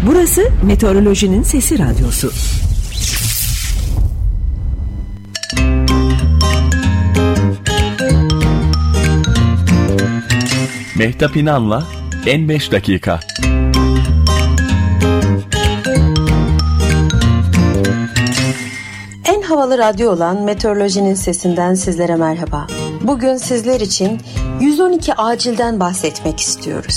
Burası Meteorolojinin Sesi Radyosu. Mehtap İnan'la En 5 Dakika. En havalı radyo olan Meteorolojinin Sesinden sizlere merhaba. Bugün sizler için 112 acilden bahsetmek istiyoruz.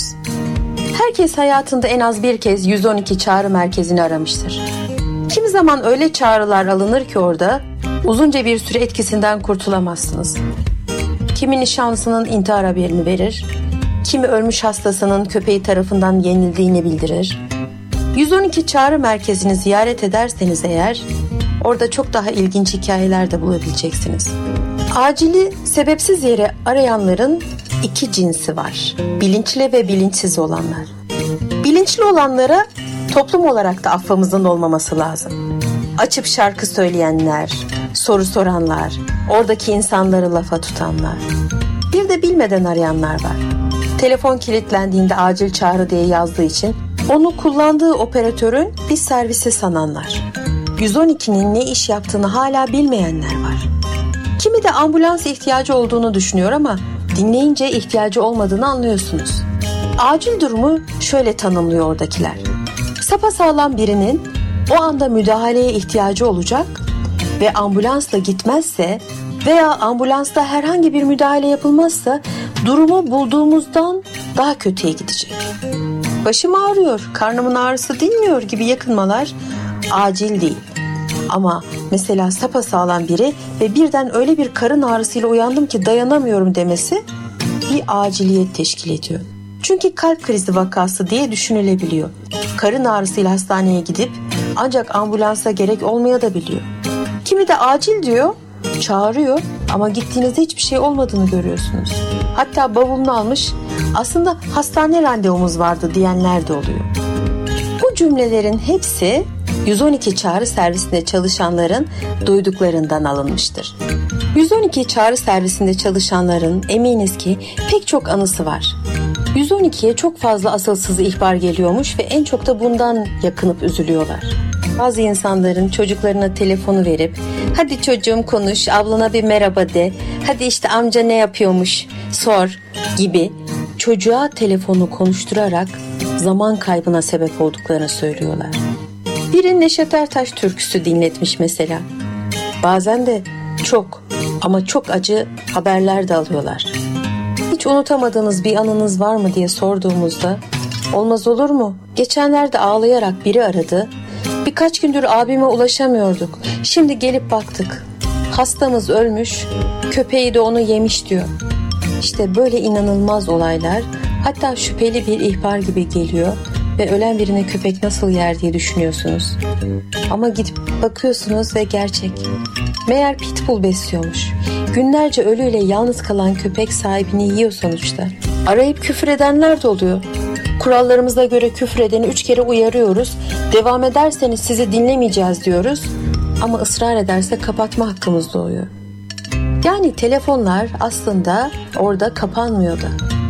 Herkes hayatında en az bir kez 112 çağrı merkezini aramıştır. Kimi zaman öyle çağrılar alınır ki orada uzunca bir süre etkisinden kurtulamazsınız. Kimi nişanlısının intihar haberini verir, kimi ölmüş hastasının köpeği tarafından yenildiğini bildirir. 112 çağrı merkezini ziyaret ederseniz eğer, orada çok daha ilginç hikayeler de bulabileceksiniz. Acili sebepsiz yere arayanların iki cinsi var. Bilinçli ve bilinçsiz olanlar. Bilinçli olanlara toplum olarak da affımızın olmaması lazım. Açıp şarkı söyleyenler, soru soranlar, oradaki insanları lafa tutanlar. Bir de bilmeden arayanlar var. Telefon kilitlendiğinde acil çağrı diye yazdığı için onu kullandığı operatörün bir servisi sananlar. 112'nin ne iş yaptığını hala bilmeyenler var. Kimi de ambulans ihtiyacı olduğunu düşünüyor ama dinleyince ihtiyacı olmadığını anlıyorsunuz. Acil durumu şöyle tanımlıyor oradakiler. Sapasağlam birinin o anda müdahaleye ihtiyacı olacak ve ambulansla gitmezse veya ambulansta herhangi bir müdahale yapılmazsa durumu bulduğumuzdan daha kötüye gidecek. Başım ağrıyor, karnımın ağrısı dinmiyor gibi yakınmalar acil değil. Ama mesela sapasağlam biri ve birden öyle bir karın ağrısıyla uyandım ki dayanamıyorum demesi bir aciliyet teşkil ediyor. Çünkü kalp krizi vakası diye düşünülebiliyor. Karın ağrısıyla hastaneye gidip ancak ambulansa gerek olmayabiliyor. Kimi de acil diyor, çağırıyor ama gittiğinizde hiçbir şey olmadığını görüyorsunuz. Hatta bavulunu almış, aslında hastane randevumuz vardı diyenler de oluyor. Bu cümlelerin hepsi 112 çağrı servisinde çalışanların duyduklarından alınmıştır. 112 çağrı servisinde çalışanların eminiz ki pek çok anısı var. 112'ye çok fazla asılsız ihbar geliyormuş ve en çok da bundan yakınıp üzülüyorlar. Bazı insanların çocuklarına telefonu verip hadi çocuğum konuş, ablana bir merhaba de, hadi işte amca ne yapıyormuş sor gibi çocuğa telefonu konuşturarak zaman kaybına sebep olduklarını söylüyorlar. Biri Neşet Ertaş türküsü dinletmiş mesela. Bazen de çok ama çok acı haberler de alıyorlar. Hiç unutamadığınız bir anınız var mı diye sorduğumuzda olmaz olur mu? Geçenlerde ağlayarak biri aradı. Birkaç gündür abime ulaşamıyorduk. Şimdi gelip baktık. Hastamız ölmüş, köpeği de onu yemiş diyor. İşte böyle inanılmaz olaylar, hatta şüpheli bir ihbar gibi geliyor ve ölen birine köpek nasıl yer diye düşünüyorsunuz. Ama gidip bakıyorsunuz ve gerçek. Meğer pitbull besliyormuş. Günlerce ölüyle yalnız kalan köpek sahibini yiyor sonuçta. Arayıp küfür edenler de oluyor. Kurallarımıza göre küfür edeni 3 kere uyarıyoruz. Devam ederseniz sizi dinlemeyeceğiz diyoruz. Ama ısrar ederse kapatma hakkımız doğuyor. Yani telefonlar aslında orada kapanmıyordu.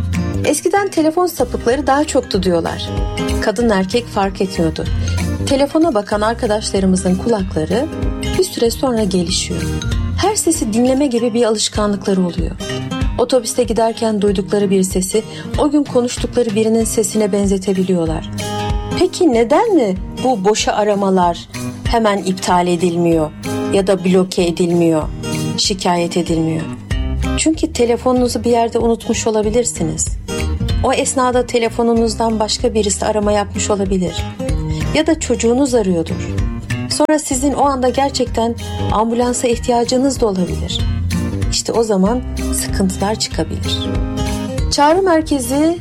Eskiden telefon sapıkları daha çoktu diyorlar. Kadın erkek fark etmiyordu. Telefona bakan arkadaşlarımızın kulakları bir süre sonra gelişiyor. Her sesi dinleme gibi bir alışkanlıkları oluyor. Otobüste giderken duydukları bir sesi o gün konuştukları birinin sesine benzetebiliyorlar. Peki neden mi bu boşa aramalar hemen iptal edilmiyor ya da bloke edilmiyor, şikayet edilmiyor? Çünkü telefonunuzu bir yerde unutmuş olabilirsiniz. O esnada telefonunuzdan başka birisi arama yapmış olabilir. Ya da çocuğunuz arıyordur. Sonra sizin o anda gerçekten ambulansa ihtiyacınız da olabilir. İşte o zaman sıkıntılar çıkabilir. Çağrı merkezi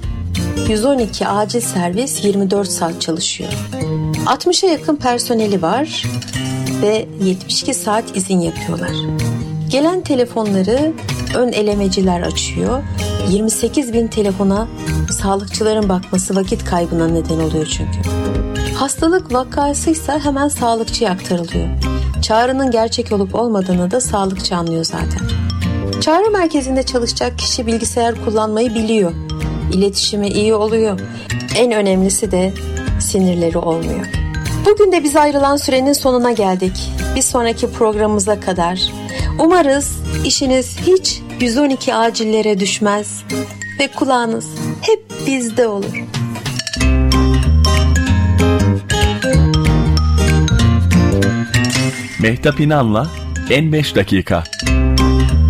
112 acil servis 24 saat çalışıyor. 60'a yakın personeli var ve 72 saat izin yapıyorlar. Gelen telefonları ön elemeciler açıyor. 28.000 telefona sağlıkçıların bakması vakit kaybına neden oluyor çünkü. Hastalık vakasıysa hemen sağlıkçıya aktarılıyor. Çağrının gerçek olup olmadığını da sağlıkçı anlıyor zaten. Çağrı merkezinde çalışacak kişi bilgisayar kullanmayı biliyor. İletişimi iyi oluyor. En önemlisi de sinirleri olmuyor. Bugün de biz ayrılan sürenin sonuna geldik. Bir sonraki programımıza kadar umarız işiniz hiç 112 acillere düşmez ve kulağınız hep bizde olur. Mehtap İnan'la En 5 Dakika.